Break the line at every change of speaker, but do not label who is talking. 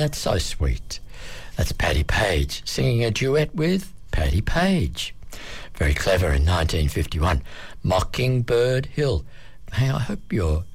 that's so sweet. That's Paddy Page singing a duet with Paddy Page. Very clever in 1951. Mockingbird Hill. Hey, I hope you're